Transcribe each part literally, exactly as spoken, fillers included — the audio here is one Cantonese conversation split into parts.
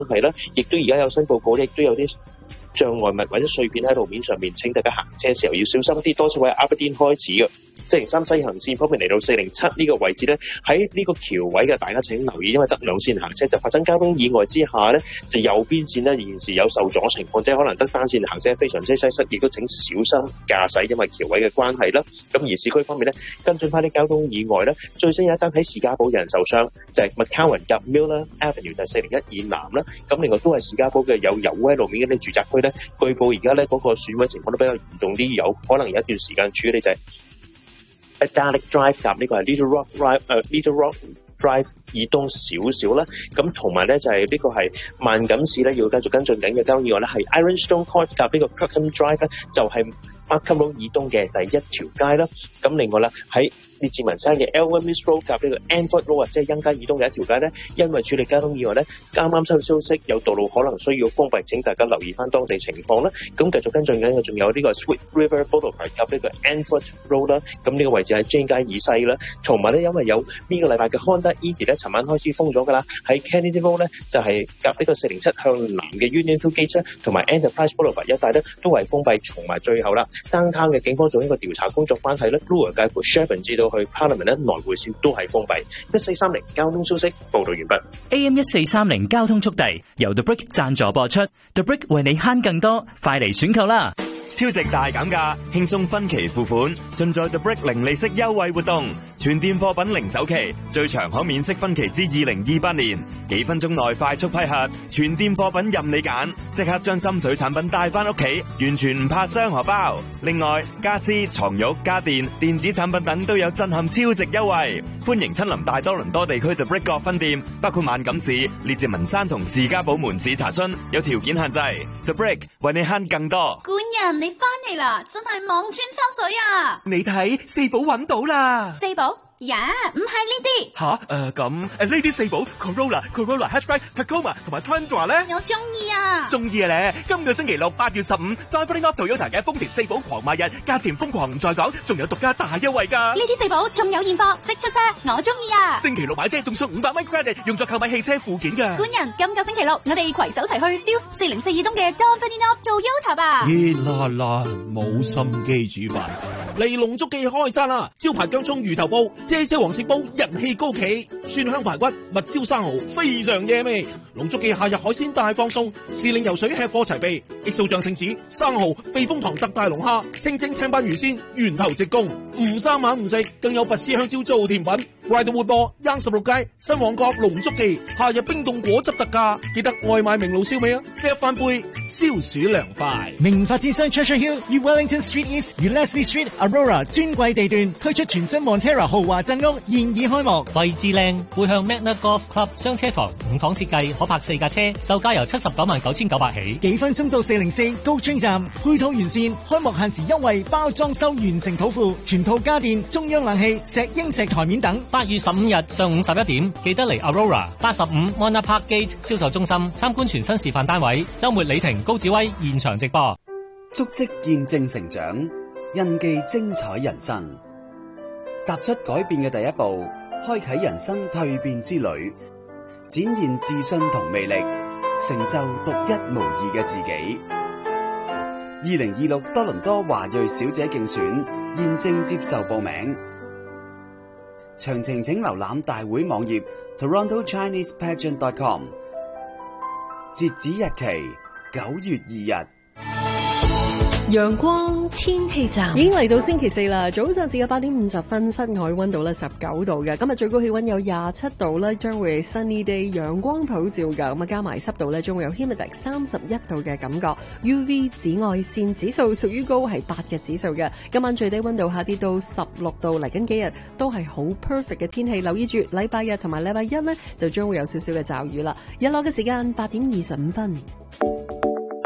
係啦，亦都而家有新報告咧，亦都有啲障礙物或者碎片喺路面上面，請大家行車時候要小心啲。多次喺 Aberdeen 開始嘅四零三西行線方面嚟到四零七呢個位置咧，喺呢個橋位嘅大家請留意，因為得兩線行車就發生交通意外之下咧，就右邊線咧現時有受阻情況，即係可能得單線行車非常之擠塞，亦都請小心駕駛，因為橋位嘅關係啦。咁而市區方面咧，跟進翻啲交通意外咧，最新有一單喺士嘉堡有人受傷，就係、是、McCowan 夾 Miller Avenue 第四零一以南啦。咁另外都係士嘉堡嘅有油污喺路面嘅啲住宅區咧，據報而家咧嗰個損毀情況都比較嚴重啲，有可能有一段時間處理就係、是。Dalek Drive 夾呢個係 Little Rock Drive， 誒、uh, Little Rock Drive 以東少少啦，咁同埋咧就係、是、呢個係萬錦市咧要繼續跟進緊嘅交通意外咧，係 Ironstone Court 夾呢個 Crookham Drive 咧，就係、是、Markham Road 以東嘅第一條街啦。咁另外啦喺列治文山嘅 Elwyn Road 夾呢個 Anford Road 即係欣街以東嘅一條街咧，因為處理交通意外咧，啱啱收到消息有道路可能需要封閉，請大家留意翻當地情況啦。咁繼續跟進緊嘅仲有呢個 Sweet River Boulevard 夾呢個 Anford Road 啦，咁呢個位置喺 Jane 街以西啦。同埋咧，因為有呢個禮拜嘅 Honda Eady 咧，尋晚開始封咗噶啦，喺 Kennedy Road 咧就係夾呢個四零七向南嘅 Unionville Gate 同埋 Enterprise Boulevard 一帶咧都係封閉。同埋最後啦 ，Downtown 嘅警方做一個調查工作關係咧 ，Bloor 介乎 Sherbourne 至到去 Parliament 咧來回線都係封閉。一四三零交通消息報道完畢。 A M 一四三零交通速遞由 The Brick 贊助播出 ，The Brick 為你慳更多，快嚟選購啦！ 超值大減價，輕鬆分期付款，盡在 The Brick 零利息優惠活動，全店貨品零首期，最長可免息分期至二零二八年，幾分鐘內快速批核，全店貨品任你揀，即刻將心水產品帶翻屋企，完全唔怕傷荷包。另外，家私、床褥、家電、電子產品等都有震撼超值優惠，歡迎親臨大多倫多地區 The Brick 各分店，包括萬錦市、列治文山同士嘉堡門市查詢，有條件限制。The Brick 為你慳更多。 官人，你翻嚟啦，真係望穿秋水啊！ 你睇四寶揾到啦， 四寶呀，唔係呢啲吓誒咁誒呢啲四寶 Corolla、Corolla Hatchback、Tacoma 同埋 Tundra 咧， 我中意啊， 中意啊咧！今個星期六八月十五 ，Davenport North Toyota 嘅豐田四寶狂賣日，價錢瘋狂唔再講，仲有獨家大優惠噶。 呢啲四寶仲有現貨，即出車，我中意啊！ 星期六買車仲送五百蚊 credit， 用作購買汽車附件噶。 官人，今個星期六我哋攜手齊去 Steeles 四零四以東嘅 Davenport North Toyota 吧。 熱辣辣，冇心機煮飯，嚟龍足記開餐啦！招牌薑蔥魚頭煲。姐姐黃色煲人氣高企，蒜香排骨、蜜椒生蠔非常惹味。龍足記夏日海鮮大放送，時令游水吃貨齊備，益素醬聖子、生蠔、避風塘特大龍蝦、清蒸青斑魚鮮，源頭直供，唔生猛唔食，更有拔絲香蕉做甜品。快到活播，央十六街新旺角龍足記，夏日冰凍果汁特價，記得外賣明爐燒味啊！一翻杯消暑涼快。 明發展商 Treasure Hill 與 Wellington Street East 與 Leslie Street Aurora 尊貴地段推出全新 Montera 豪華鎮屋，現已開幕， 位置靚，背向 Magna Golf Club 雙車房，五房設計，可泊四架車，售價由七十九萬九千九百起。 幾分鐘到四零四高專站，配套完善，開幕限時優惠，包裝修完成土庫，全套家電、中央冷氣、石英石台面等。 八月十五日上午十一點，記得嚟 Aurora 八十五 Mona Park Gate 銷售中心參觀全新示範單位。周末李婷、高子威現場直播， 足跡見證成長，印記精彩人生。踏出改變嘅第一步，開啟人生蛻變之旅，展現自信同魅力，成就獨一無二嘅自己。二零二六多倫多華裔小姐競選現正接受報名，詳情請瀏覽大會網頁 Toronto Chinese Pageant dot com， 截止日期九月二日。 陽光天氣站已經嚟到星期四啦，早上時嘅八點五十分，室外溫度咧十九度嘅，今日最高氣溫有廿七度咧，將會係 sunny day， 陽光普照噶，咁啊加埋濕度咧，將會有 humidity 三十一度嘅感覺 ，U V 紫外線指數屬於高，係八嘅指數嘅，今晚最低溫度下跌到十六度，嚟緊幾日都係好 perfect 嘅天氣，留意住禮拜日同埋禮拜一呢，就將會有少少嘅驟雨啦，日落嘅時間八點二十五分。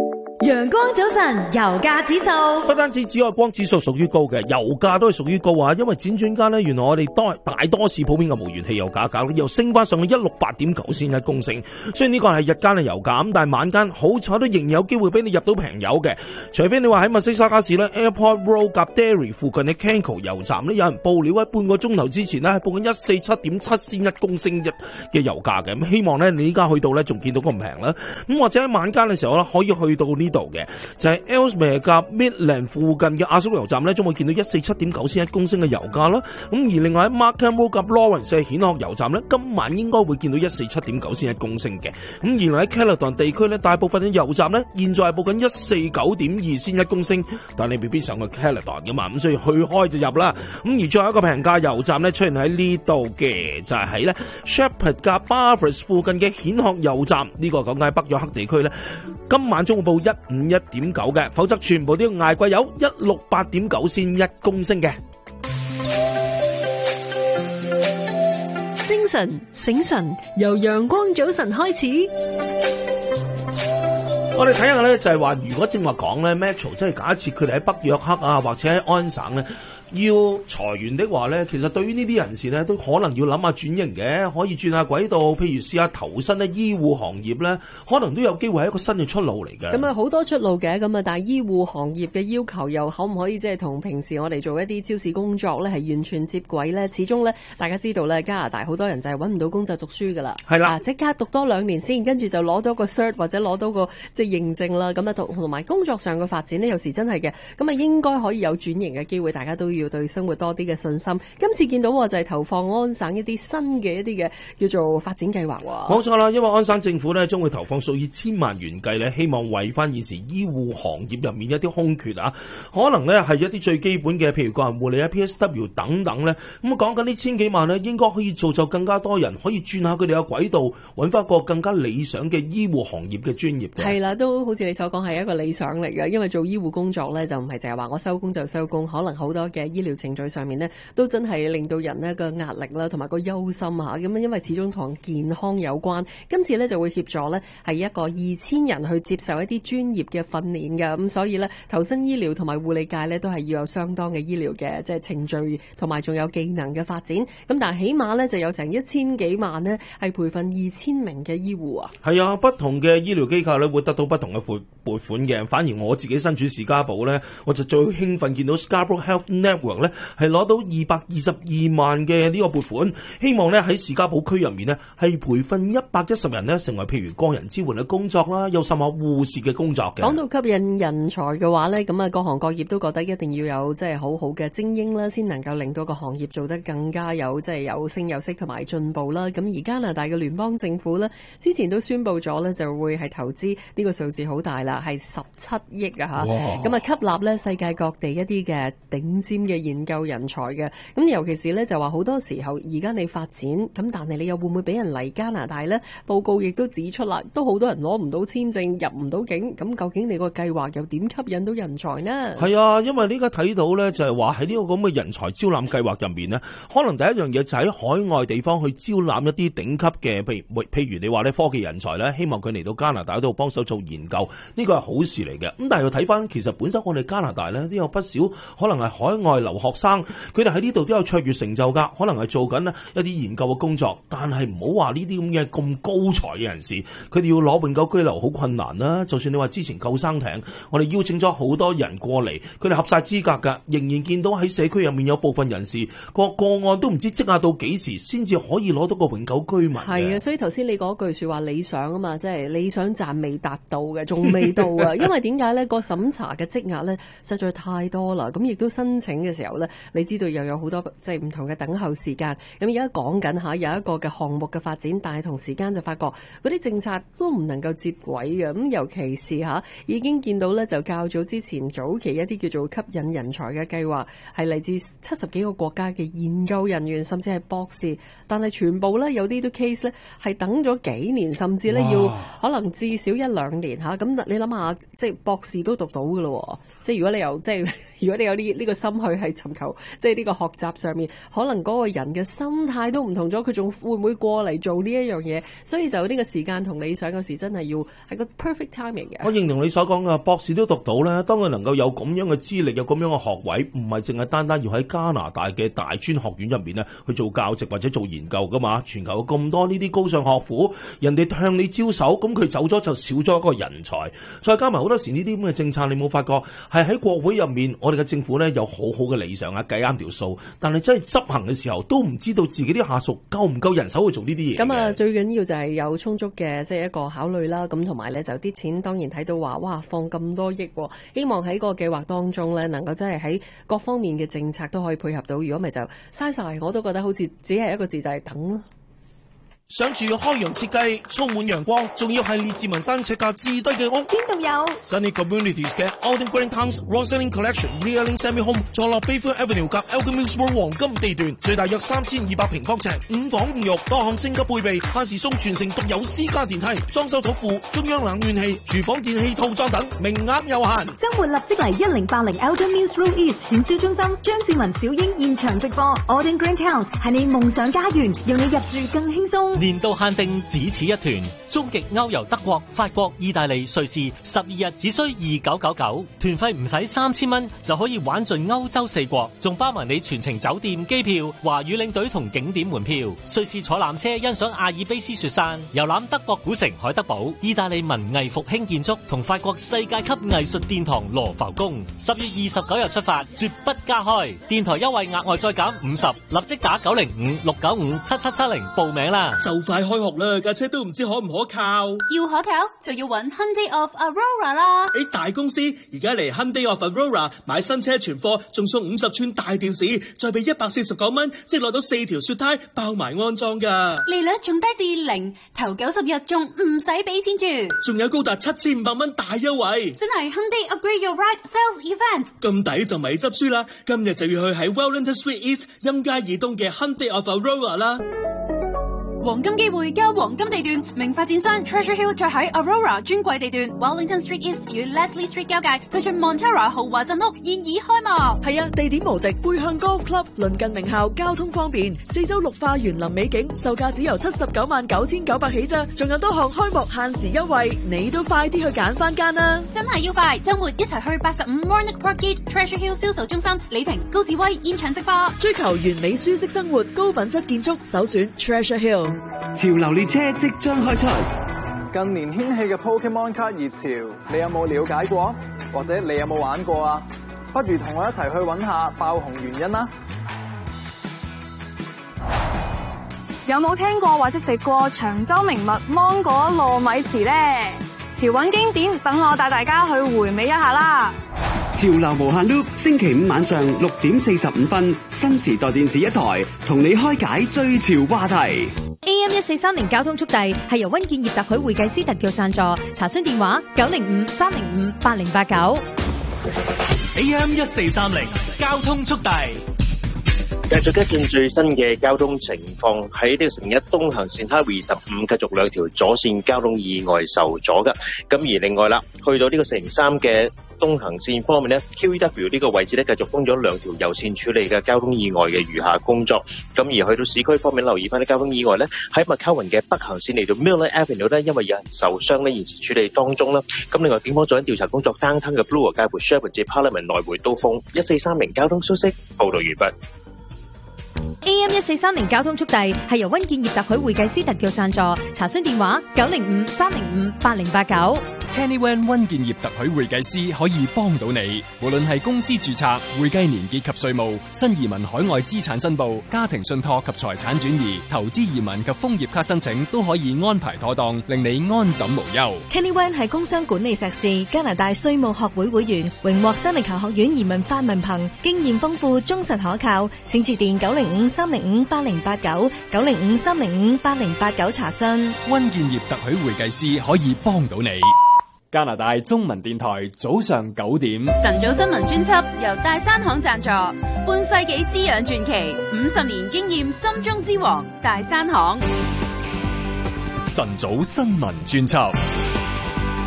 陽光早晨，油價指數。 不單止紫外光指數屬於高嘅，油價都係屬於高啊！因為輾轉間呢，原來我哋多大多次普遍嘅無鉛汽油價格又升翻上去一六八點九仙一公升。雖然呢個係日間嘅油價，咁但係晚間好彩都仍然有機會俾你入到平油嘅。除非你話喺墨西沙加市呢 Airport Road 夾 Derry 附近嘅 Kenco 油站呢，有人報料喺半個鐘頭之前呢，係報緊一四七點七仙一公升一嘅油價嘅。咁希望呢，你依家去到呢，仲見到咁平啦。咁或者喺晚間嘅時候呢，可以去到呢度嘅，就係 Ellesmere 夾 Midland 附近嘅亞速油站呢，將會見到一四七點九仙一公升嘅油價啦。咁而另外喺 Markham Road 夾 Lawrence 嘅蜆殼油站呢，今晚應該會見到一四七點九仙一公升嘅。咁原來喺 Caledon 地區呢，大部分嘅油站呢，現在係報緊一四九點二仙一公升，但你未必上去 Caledon 噶嘛，咁所以去開就入啦。咁而最後一個平價油站呢，出現喺呢度嘅，就係喺咧 Shepherd 夾 Barford 附近嘅蜆殼油站，呢、這個講緊喺北約克地區呢，今晚將會報一五一點九嘅，否則全部都要捱貴油一六八點九仙一公升嘅。 精神醒神，由陽光早晨開始。 我哋睇下咧，就係話，如果正話講咧 Metro 即係假設佢哋喺北約克啊，或者喺安省咧，要裁員的話咧，其實對於呢啲人士咧，都可能要諗下轉型嘅，可以轉下軌道，譬如試下投身喺醫護行業咧，可能都有機會係一個新嘅出路嚟嘅。 咁啊，好多出路嘅，咁啊，但係醫護行業嘅要求又可唔可以即係同平時我哋做一啲超市工作咧係完全接軌咧？始終咧，大家知道咧，加拿大好多人就係揾唔到工就讀書噶啦，係啦，即刻讀多兩年先，跟住就攞到個 cert 或者攞到個即係認證啦。咁啊，同同埋工作上嘅發展呢，有時真係嘅，咁啊，應該可以有轉型嘅機會，大家都要對生活多啲嘅信心。今次見到就係投放安省一啲新嘅一啲嘅叫做發展計劃。 冇錯啦，因為安省政府呢將會投放數以千萬元計呢，希望為翻現時醫護行業入面一啲空缺啊，可能呢係一啲最基本嘅，譬如個人護理啊、P S W 等等呢。咁啊，講緊呢千幾萬呢，應該可以造就更加多人可以轉下佢哋嘅軌道，揾翻個更加理想嘅醫護行業嘅專業嘅。 係啦，都好似你所講係一個理想嚟嘅，因為做醫護工作呢，就唔係淨係話我收工就收工，可能好多嘅醫療程序上面呢，都真係令到人呢個壓力啦，同埋個憂心嚇咁，因為始終同健康有關。今次呢，就會協助呢係一個二千人去接受一啲專業嘅訓練嘅，咁所以呢，投身醫療同埋護理界呢，都係要有相當嘅醫療嘅即係程序同埋仲有技能嘅發展。咁但係起碼呢，就有成一千幾萬呢係培訓二千名嘅醫護啊。 係啊，不同嘅醫療機構呢會得到不同嘅撥撥款嘅。反而我自己身處士嘉堡呢，我就最興奮見到 Scarborough Health Network 呢係攞到二百二十二萬嘅呢個撥款，希望呢喺士嘉堡區入面呢係培訓一百一十人呢成為譬如個人支援嘅工作啦，有甚至護士嘅工作嘅。 講到吸引人才嘅話呢，咁啊各行各業都覺得一定要有即係好好嘅精英啦，先能夠令到個行業做得更加有即係有聲有色同埋進步啦。咁而加拿大嘅聯邦政府呢，之前都宣布咗呢，就會係投資呢個數字好大啦，係十七億啊嚇。咁啊吸納呢世界各地一啲嘅頂尖嘅研究人才嘅。咁尤其是咧就話好多時候而家你發展咁，但係你又會唔會俾人嚟加拿大呢？報告亦都指出啦，都好多人攞唔到簽證，入唔到境。咁究竟你個計劃又點吸引到人才呢？ 係啊，因為呢家睇到呢，就係話喺呢個咁嘅人才招攬計劃入面呢，可能第一樣嘢就喺海外地方去招攬一啲頂級嘅，譬如譬如你話呢科技人才呢，希望佢嚟到加拿大度幫手做研究，呢個係好事嚟嘅。咁但係要睇翻，其實本身我哋加拿大呢，都有不少可能係海外留學生，佢哋喺呢度都有卓越成就噶，可能係做緊一啲研究嘅工作，但係唔好話呢啲咁嘅咁高才嘅人士，佢哋要攞永久居留好困難啦。就算你話之前救生艇，我哋邀請咗好多人過嚟，佢哋合晒資格噶，仍然見到喺社區入面有部分人士個個案都唔知積壓到幾時先至可以攞到個永久居民。 係啊，所以頭先你嗰句說話理想啊嘛，即係理想站未達到嘅，仲未到啊。因為點解呢？個審查嘅積壓呢，實在太多啦。咁亦都申請嘅時候呢，你知道又有好多即係唔同嘅等候時間。咁而家講緊下有一個嘅項目嘅發展，但係同時間就發覺嗰啲政策都唔能夠接軌嘅。咁尤其是吓已經見到呢，就較早之前早期一啲叫做吸引人才嘅計劃，係嚟自七十幾個國家嘅研究人員，甚至係博士，但係全部呢，有啲都 case 呢係等咗幾年，甚至呢要可能至少一兩年吓。咁你諗下，即係博士都讀到㗎咯，即係如果你由即係如果你有呢呢個心去係尋求，即係呢個學習上面，可能嗰個人嘅心態都唔同咗，佢仲會唔會過嚟做呢一樣嘢？所以就呢個時間同理想嘅時真係要係個 perfect timing 嘅。 我認同你所講嘅，博士都讀到咧，當佢能夠有咁樣嘅資歷，有咁樣嘅學位，唔係淨係單單要喺加拿大嘅大專學院入面咧去做教職或者做研究噶嘛。全球有咁多呢啲高尚學府，人哋向你招手，咁佢走咗就少咗一個人才。再加埋好多時呢啲咁嘅政策，你冇發覺係喺國會入面，我哋嘅政府咧有好好嘅理想啊，計啱條數，但係真係執行嘅時候都唔知道自己啲下屬夠唔夠人手去做呢啲嘢。 咁啊，最緊要就係有充足嘅即係一個考慮啦。咁同埋咧就啲錢當然睇到話哇放咁多億，希望喺個計劃當中咧能夠真係喺各方面嘅政策都可以配合到。如果唔係就嘥晒，我都覺得好似只係一個字就係等咯。 想住開揚設計，充滿陽光，仲要係列治文山尺價至低嘅屋。 邊度有 Sunny Communities 嘅 Alden Green Towns Roselling Collection Realing Semi Home 坐落 Bayfront Avenue 及 Elgin Mills Road 黃金地段，最大約三千二百平方尺，五房五浴，多項升級配備，限時送全城獨有私家電梯，裝修土庫，中央冷暖氣，廚房電器套裝等，名額有限。 周末立即嚟一零八零 Elgin Mills Road East 展銷中心，張志文小英現場直播 Alden Green Towns 係你夢想家園，讓你入住更輕鬆。 年度限定只此一團，終極歐遊德國、法國、意大利、瑞士，十二日只需二九九九，團費唔使三千蚊就可以玩盡歐洲四國，仲包埋你全程酒店、機票、華語領隊同景點門票。瑞士坐纜車欣賞阿爾卑斯雪山，遊覽德國古城海德堡，意大利文藝復興建築同法國世界級藝術殿堂羅浮宮。十月二十九日出發，絕不加開。電台優惠額外再減五十，立即打九零五六九五七七七零報名啦！ 就快開學啦，架車都唔知可唔可靠。 要可靠就要揾 Hyundai of Aurora 啦。 喺大公司而家嚟 Hyundai of Aurora 買新車存貨，仲送五十寸大電視，再俾一百四十九蚊，即攞到四條雪胎，包埋安裝噶。 利率仲低至零，頭九十日仲唔使俾錢住， 仲有高達七千五百蚊大優惠。 真係 Hyundai Upgrade Your Ride Sales Event。 咁抵就咪執輸啦！今日就要去喺 Wellington Street East 陰街以東嘅 Hyundai of Aurora 啦。 黃金機會加黃金地段，名發展商 Treasure Hill 再喺 Aurora 專櫃地段 Wellington Street East 與 Leslie Street 交界，對進 Montara 豪華鎮屋現已開幕。 係啊，地點無敵，背向 Golf Club， 鄰近名校，交通方便，四周綠化園林美景，售價只由七十九萬九千九百起咋，仲有多項開幕限時優惠，你都快啲去揀翻間啦！ 真係要快，週末一齊去八十五 Mornick Park Gate Treasure Hill 銷售中心，李婷、高志威現場直播， 追求完美舒適生活，高品質建築，首選 Treasure Hill。 潮流列車即將開出， 近年掀起嘅 Pokemon 卡熱潮，你有冇了解過？或者你有冇玩過啊？不如同我一齊去揾下爆紅原因啦！ 有冇聽過或者食過長洲名物芒果糯米糍呢？潮韻經典，等我帶大家去回味一下啦！ 潮流無限 loop， 星期五晚上六點四十五分，新時代電視一台，同你開解最潮話題。 A M 一四三零交通速遞係由溫建業特許會計師特約贊助，查詢電話九零五三零五八零八九。 A M 一四三零交通速遞。 繼續跟進最新嘅交通情況，喺呢個成一東行線 Highway 十五繼續兩條左線交通意外受阻嘅。咁而另外啦，去到呢個成三嘅東行線方面呢 Q E W 呢個位置呢，繼續封咗兩條右線處理嘅交通意外嘅餘下工作。咁而去到市區方面，留意翻啲交通意外呢，喺麥卡雲嘅北行線嚟到 Miller Avenue 呢，因為有人受傷呢，現時處理當中啦。咁另外警方做緊調查工作 ，Downtown 嘅 Bloor 介乎 Sherbourne 至 Parliament 來回都封。一四三零交通消息報道完畢。 A M 一四三零交通速遞係由溫建業特許會計師特約贊助，查詢電話九零五三零五八零八九。 Kenny Wan 溫建業特許會計師可以幫到你，無論係公司註冊、會計年結及稅務、新移民海外資產申報、家庭信託及財產轉移、投資移民及楓葉卡申請都可以安排妥當，令你安枕無憂。 Kenny Wan 係工商管理碩士，加拿大稅務學會會員，榮獲新力球學院移民法文憑，經驗豐富，忠實可靠。請致電九零五三零五八零八九九零五三零五八零八九查詢。 溫建業特許會計師可以幫到你。加拿大中文電台早上九點， 晨早新聞專輯由大山行贊助，半世紀滋養傳奇，五十年經驗心中之王大山行。 晨早新聞專輯。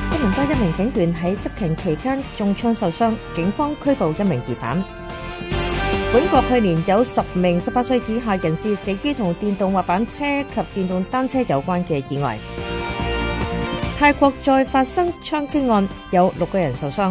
多倫多一名警員喺執勤期間中槍受傷，警方拘捕一名疑犯。本國去年有十名十八歲以下人士死於同電動滑板車及電動單車有關嘅意外。泰國再發生槍擊案，有六個人受傷。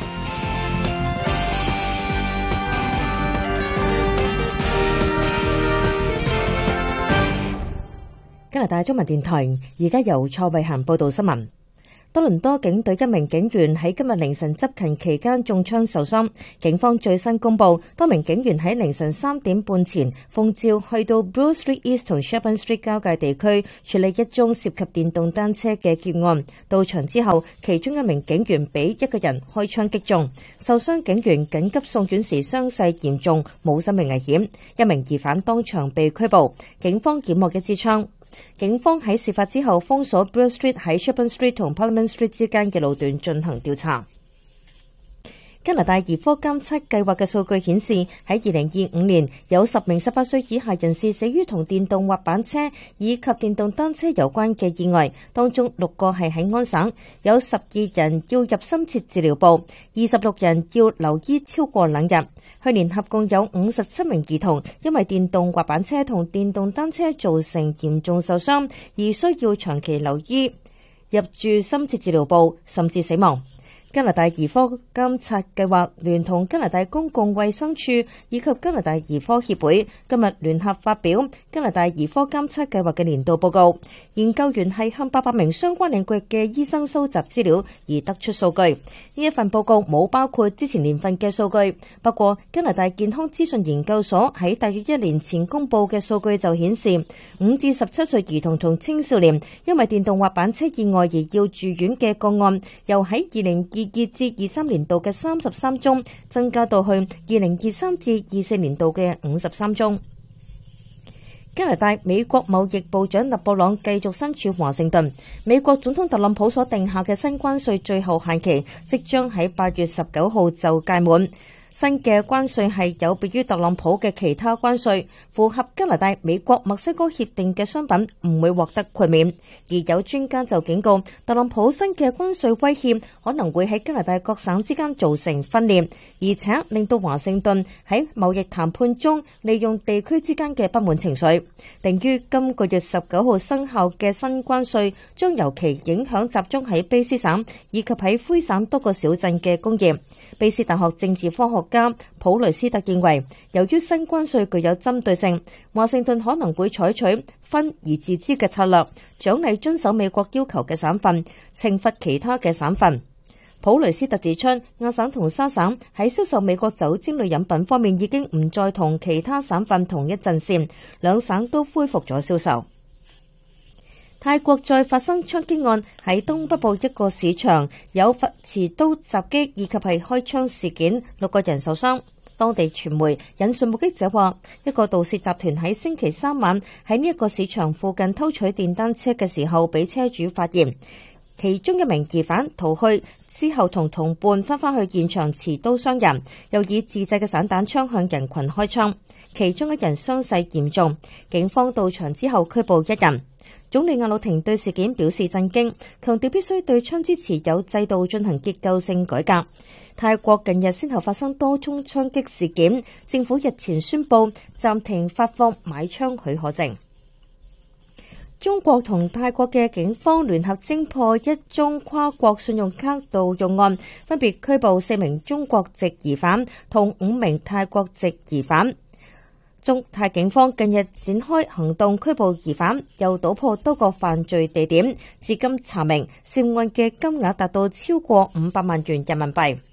加拿大中文電台而家由蔡慧嫻報道新聞。多倫多警隊一名警員喺今日凌晨執勤期間中槍受傷，警方最新公布，多名警員喺凌晨三點半前奉召去到 Bloor Street East 同 Sherbourne Street 交界地區處理一宗涉及電動單車嘅劫案。到場之後，其中一名警員俾一個人開槍擊中，受傷警員緊急送院時傷勢嚴重，冇生命危險。一名疑犯當場被拘捕，警方檢獲一支槍。警方喺事發之後封鎖 Bloor Street 喺 Sherbourne Street 同 Parliament Street 之間嘅路段進行調查。加拿大兒科監測計劃嘅數據顯示，喺二零二五年有十名十八歲以下人士死於同電動滑板車以及電動單車有關嘅意外，當中六個係喺安省，有十二人要入深切治療部，二十六人要留醫超過兩日。去年合共有五十七名兒童因為電動滑板車同電動單車造成嚴重受傷，而需要長期留醫、入住深切治療部，甚至死亡。加拿大兒科監察計劃聯同加拿大公共衛生署以及加拿大兒科協會今日聯合發表加拿大兒科監測計劃嘅年度報告。研究員係向八百名相關領域嘅醫生收集資料而得出數據。呢一份報告冇包括之前年份嘅數據，不過加拿大健康資訊研究所喺大約一年前公佈嘅數據就顯示，五至十七歲兒童同青少年因為電動滑板車意外而要住院嘅個案，由喺二零二二至二三年度嘅三十三宗，增加到去二零二三至二四年度嘅五十三宗。加拿大美國貿易部長勒布朗繼續身處華盛頓。美國總統特朗普所定下嘅新關稅最後限期即將喺八月十九號就屆滿。新嘅關稅係有別於特朗普嘅其他關稅，符合加拿大、美國、墨西哥協定嘅商品唔會獲得豁免。而有專家就警告，特朗普新嘅關稅威脅可能會喺加拿大各省之間造成分裂，而且令到華盛頓喺貿易談判中利用地區之間嘅不滿情緒。定於今個月十九號生效嘅新關稅將尤其影響集中喺卑斯省以及喺魁省多個小鎮嘅工業。卑斯大學政治科學家普雷斯特認為，由於新關稅具有針對性，華盛頓可能會採取分而治之嘅策略，獎勵遵守美國要求嘅省份，懲罰其他嘅省份。普雷斯特指出，亞省同沙省喺銷售美國酒精類飲品方面已經唔再同其他省份同一陣線，兩省都恢復咗銷售。泰國再發生槍擊案，喺東北部一個市場有持刀襲擊以及係開槍事件，六個人受傷。當地傳媒引述目擊者話，一個盜竊集團喺星期三晚喺呢一個市場附近偷取電單車嘅時候，俾車主發現，其中一名疑犯逃去之後，同同伴翻返去現場持刀傷人，又以自製嘅散彈槍向人群開槍，其中一人傷勢嚴重。警方到場之後拘捕一人。總理阿努廷對事件表示震驚，強調必須對槍支持有制度進行結構性改革。泰國近日先後發生多宗槍擊事件，政府日前宣布暫停發放買槍許可證。中國同泰國嘅警方聯合偵破一宗跨國信用卡盜用案，分別拘捕四名中國籍疑犯同五名泰國籍疑犯。中泰警方近日展開行動拘捕疑犯，又搗破多個犯罪地點，至今查明涉案嘅金額達到超過五百萬元人民幣。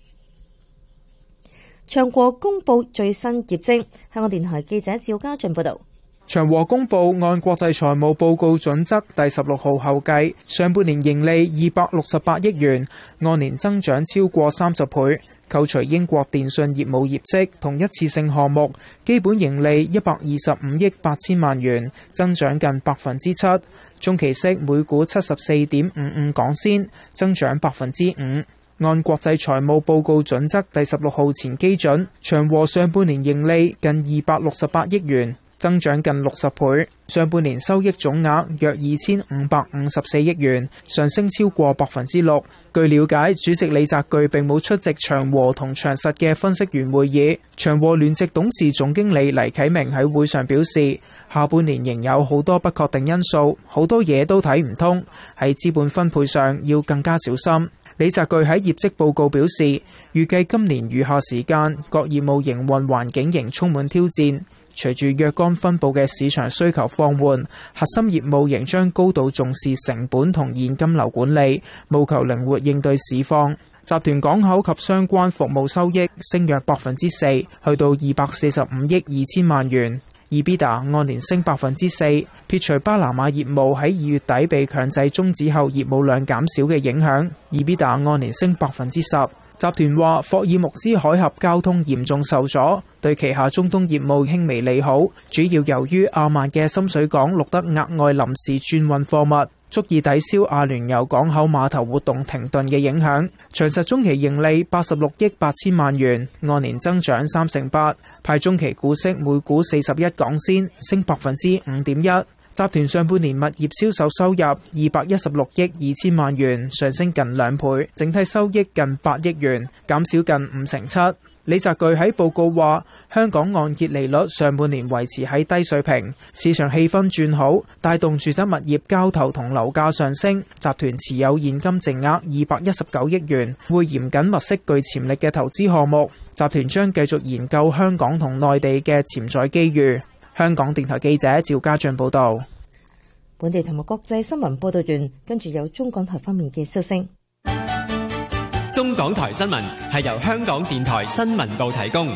長和公布最新業績，香港電台記者趙家俊報道。 長和公布按國際財務報告準則第十六號後計，上半年盈利二百六十八億元，按年增長超過三十倍。扣除英國電信業務業績同一次性項目，基本盈利一百二十五億八千萬元，增長近百分之七。中期息每股七十四點五五港仙，增長百分之五。按國際財務報告準則第十六號前基準，長和上半年盈利近二百六十八億元， 增長近六十倍。上半年收益總額約二千五百五十四億元，上升超過百分之六。據了解，主席李澤鉅並冇出席長和同長實嘅分析員會議。長和聯席董事總經理黎啟明喺會上表示，下半年仍有好多不確定因素，好多嘢都睇唔通，喺資本分配上要更加小心。李澤鉅喺業績報告表示，預計今年餘下時間各業務營運環境仍充滿挑戰，隨住若干分部嘅市場需求放緩，核心業務仍將高度重視成本同現金流管理，務求靈活應對市況。集團港口及相關服務收益升約百分之四，去到二百四十五億二千萬元。EBITDA 按年升百分之四，撇除巴拿馬業務喺二月底被強制終止後業務量減少嘅影響 ，EBITDA 按年升百分之十。集團話霍爾木茲海峽交通嚴重受阻，對旗下中東業務輕微利好，主要由於阿曼嘅深水港錄得額外臨時轉運貨物，足以抵消阿聯酋港口碼頭活動停頓嘅影響。長實中期盈利八十六億八千萬元，按年增長三成八，派中期股息每股四十一港仙，升百分之五點一。集團上半年物業銷售收入二百一十六億二千萬元，上升近兩倍，整體收益近八億元，減少近五成七。李澤鉅喺報告話，香港按揭利率上半年維持喺低水平，市場氣氛轉好，帶動住宅物業交投同樓價上升。集團持有現金淨額二百一十九億元，會嚴謹物色具潛力嘅投資項目。集團將繼續研究香港同內地嘅潛在機遇。香港電台記者趙家俊報道。 本地同埋國際新聞報道完，跟住有中港台方面嘅消息。 中港台新聞係由香港電台新聞部提供。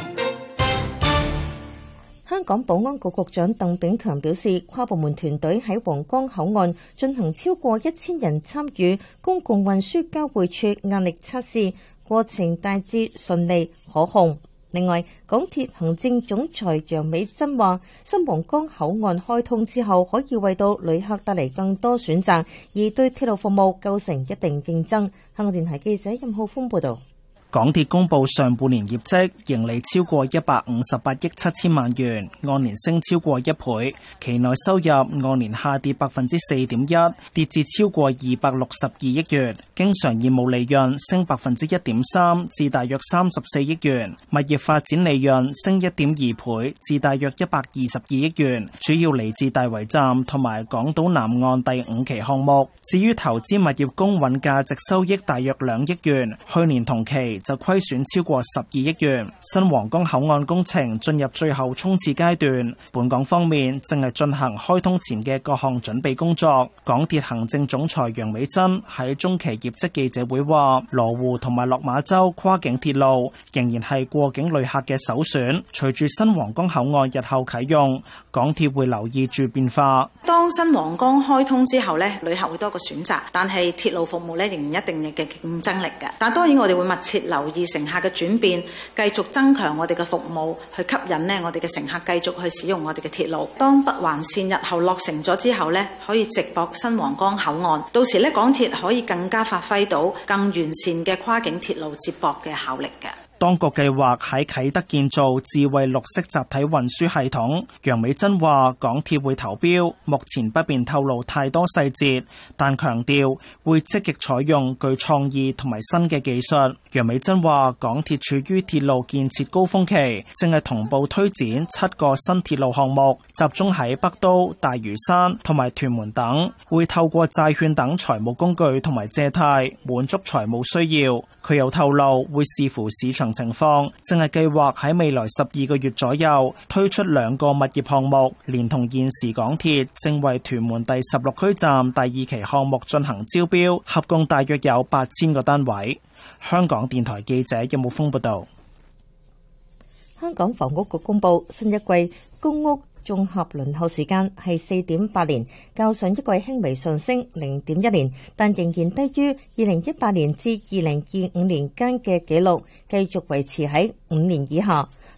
香港保安局局長鄧炳強表示，跨部門團隊喺皇崗口岸進行超過一千人參與公共運輸交匯處壓力測試，過程大致順利可控。另外，港鐵行政總裁楊美珍話，新皇崗口岸開通之後，可以為到旅客帶嚟更多選擇，而對鐵路服務構成一定競爭。香港電台記者任浩峰報道。 港鐵公布上半年業績，盈利超過一百五十八億七千萬元，按年升超過一倍。期內收入按年下跌百分之四點一，跌至超過二百六十二億元。經常業務利潤升百分之一點三，至大約三十四億元。物業發展利潤升一點二倍，至大約一百二十二億元，主要嚟自大圍站同埋港島南岸第五期項目。至於投資物業公允價值收益大約兩億元，去年同期就虧損超過十二億元。新皇崗口岸工程進入最後衝刺階段，本港方面正係進行開通前嘅各項準備工作。港鐵行政總裁楊美珍喺中期業績記者會話，羅湖同埋落馬洲跨境鐵路仍然係過境旅客嘅首選。隨住新皇崗口岸日後啟用，港鐵會留意住變化。 當新皇崗開通之後呢，旅客會多個選擇，但係鐵路服務呢仍然一定嘅競爭力嘅。但當然我哋會密切留意乘客嘅轉變，繼續增強我哋嘅服務，去吸引呢我哋嘅乘客繼續去使用我哋嘅鐵路。當北環線日後落成咗之後呢，可以直駁新皇崗口岸，到時呢港鐵可以更加發揮到更完善嘅跨境鐵路接駁嘅效力嘅。 當局計劃喺啟德建造智慧綠色集體運輸系統。楊美珍話港鐵會投標，目前不便透露太多細節，但強調會積極採用具創意同埋新嘅技術。楊美珍話港鐵處於鐵路建設高峰期，正係同步推展七個新鐵路項目，集中喺北都、大嶼山同埋屯門等，會透過債券等財務工具同埋借貸滿足財務需要。佢又透露會視乎市場情況，正係計劃喺未來十二個月左右推出兩個物業項目，連同現時港鐵正為屯門第十六區站第二期項目進行招標，合共大約有八千個單位。香港電台記者任武峰報道。 香港房屋局公布新一季公屋綜合輪候時間係四點八年，較上一季輕微上升零點一年，但仍然低於二零一八年至二零二五年間嘅紀錄，繼續維持喺五年以下。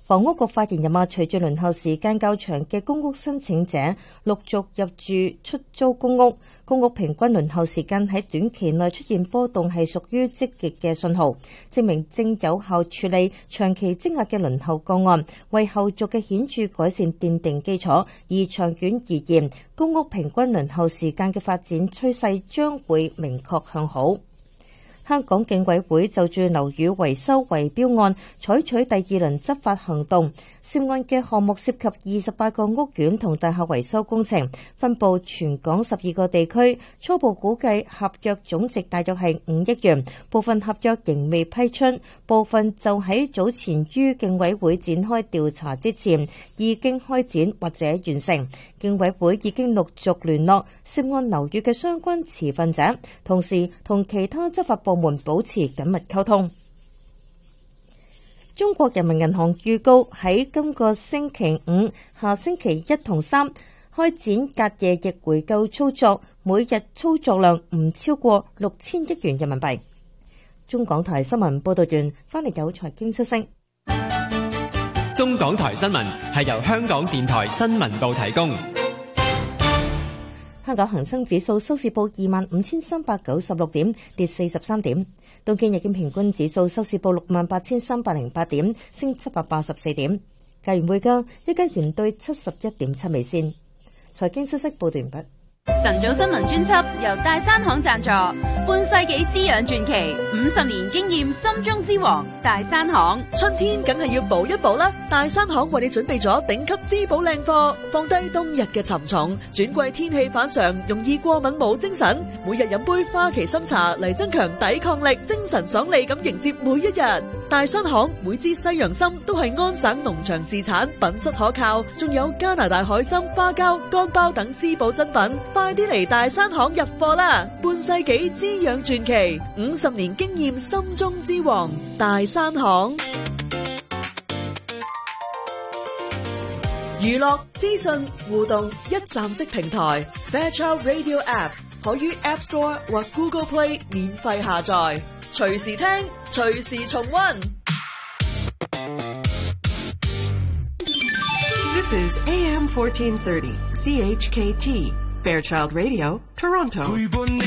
房屋局發言人話，隨住輪候時間較長嘅公屋申請者陸續入住出租公屋，公屋平均輪候時間喺短期內出現波動係屬於積極嘅信號，證明正有效處理長期積壓嘅輪候個案，為後續嘅顯著改善奠定基礎。而長遠而言，公屋平均輪候時間嘅發展趨勢將會明確向好。香港競委會就住樓宇維修圍標案採取第二輪執法行動，涉案嘅項目涉及二十八個屋苑同大廈維修工程，分佈全港十二個地區，初步估計合約總值大約係五億元，部分合約仍未批出，部分就喺早前於競委會展開調查之前已經開展或者完成。競委會已經陸續聯絡涉案樓宇嘅相關持份者，同時同其他執法部門保持緊密溝通。中國人民銀行預告喺今個星期五、下星期一同三開展隔夜逆回購操作，每日操作量唔超過六千億元人民幣。中港台新聞報道完，翻嚟有財經消息。 中港台新聞係由香港電台新聞部提供。 香港恒生指數收市報二萬五千三百九十六點，跌四十三點。東京日經平均指數收市報六萬八千三百零八點，升七百八十四點。加元匯價一間元兌七十一點七美仙。財經消息報道完畢。 晨早新聞專輯由大山行贊助，半世紀滋養傳奇，五十年經驗，心中之王大山行。 春天梗係要補一補啦，大山行為你準備咗頂級滋補靚貨，放低冬日嘅沉重，轉季天氣反常，容易過敏冇精神，每日飲杯花旗參茶嚟增強抵抗力，精神爽利咁迎接每一日。大山行每支西洋參都係安省農場自產，品質可靠，仲有加拿大海參、花膠、乾包等滋補珍品。快啲嚟大山行入貨啦！半世紀滋養傳奇，五十年經驗，心中之王大山行。娛樂資訊互動一站式平台 Fairchild Radio App 可於 App Store 或 Google Play 免費下載，隨時聽，隨時重溫。 This is A M fourteen thirty C H K T Fairchild Radio, Toronto.